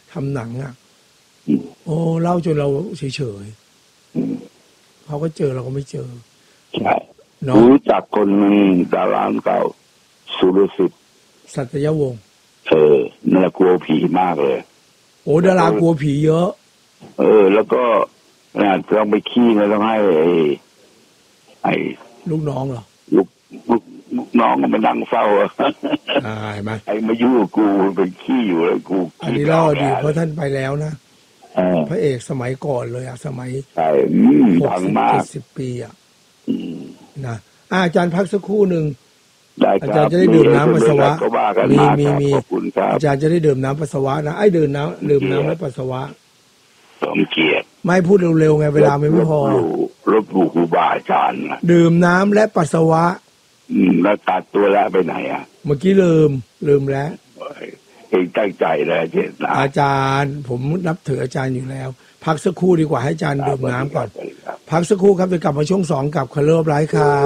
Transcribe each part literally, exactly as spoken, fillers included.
ทำหนังอ่ะโอ้เล่าจนเราเฉยๆเขาก็เจอเราก็ไม่เจอใช่รู้จักคนหนึ่งดาราเก่าสุรสิทธิ์สัตยวงศ์เออน่ากลัวผีมากเลยโอ้ดารากลัวผีเยอะเออแล้วก็เนี่ยต้องไปขี้แล้วต้องให้ไอ้ไอ้ลูกน้องเหรอลูกลูกลูกน้องมันนั่งเฝ้าอ่าเห็นไหมไอ้มายุ่งกูเป็นขี้อยู่เลยกูอันนี้เล่าดีเพราะท่านไปแล้วนะพระเอกสมัยก่อนเลยอะสมัยใช่หกสิบเจ็ดสิบปีอะนะอาจารย์พักสักครู่หนึ่งอาจารย์จะได้ดื่มน้ำปัสสาวะมีมีมีอาจารย์จะได้ดื่มน้ำปัสสาวะนะไอ้ดื่มน้ำดื่มน้ำและปัสสาวะสมเกียรติไม่พูดเร็วๆไงเวลาไม่พอรบหลู่ครูบาอาจารย์ดื่มน้ำและปัสสาวะอืมแล้วตัดตัวแล้วไปไหนอ่ะเมื่อกี้ลืมลืมแล้วเองตั้งใจเลยเจตนาอาจารย์ผมนับถืออาจารย์อยู่แล้วพักสักครู่ดีกว่าให้อาจารย์ดื่มน้ำก่อนพักสักครู่ครับเดี๋ยวกลับมาช่วงสองกับ Color of Life ครับ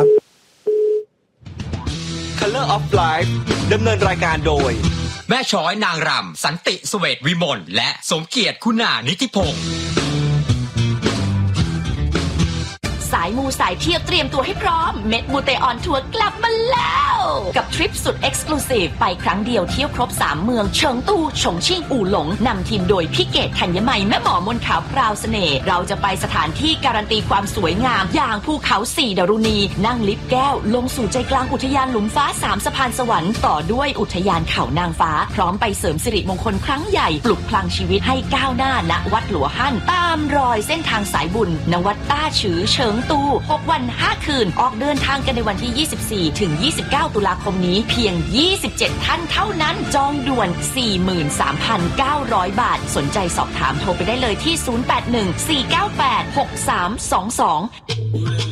Color of Life ดำเนินรายการโดยแม่ช้อยนางรำสันติเสวตวิมลและสมเกียรติคุณานิติพงศ์สายมูสายเที่ยวเตรียมตัวให้พร้อมเม็ดมูเตออนทัวร์กลับมาแล้วกับทริปสุดเอ็กซ์คลูซีฟไปครั้งเดียวเที่ยวครบสามเมืองเฉิงตูฉงชิ่งอู่หลงนำทีมโดยพี่เกศธัญมัยแม่หมอมนขาวพราวเสน่ห์เราจะไปสถานที่การันตีความสวยงามอย่างภูเขาสี่ดารุณีนั่งลิฟต์แก้วลงสู่ใจกลางอุทยานหลุมฟ้าสามสะพานสวรรค์ต่อด้วยอุทยานเขานางฟ้าพร้อมไปเสริมสิริมงคลครั้งใหญ่ปลุกพลังชีวิตให้ก้าวหน้าณวัดหลัวฮั่นตามรอยเส้นทางสายบุญณวัดต้าฉือเฉิงตูหกวันห้าคืนออกเดินทางกันในวันที่ยี่สิบสี่ถึงยี่สิบเก้าตุลาคมนี้เพียงยี่สิบเจ็ดท่านเท่านั้นจองด่วน สี่หมื่นสามพันเก้าร้อย บาทสนใจสอบถามโทรไปได้เลยที่ศูนย์ แปด หนึ่ง สี่ เก้า แปด หก สาม สอง สอง